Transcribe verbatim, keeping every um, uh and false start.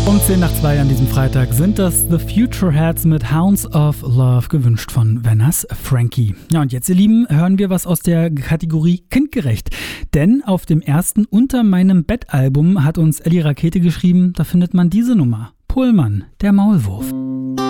Um zehn nach zwei an diesem Freitag sind das The Future Heads mit Hounds of Love, gewünscht von Vanners Frankie. Ja, und jetzt, ihr Lieben, hören wir was aus der Kategorie Kindgerecht. Denn auf dem ersten Unter meinem Bett-Album hat uns Ellie Rakete geschrieben, da findet man diese Nummer. Pohlmann, der Maulwurf.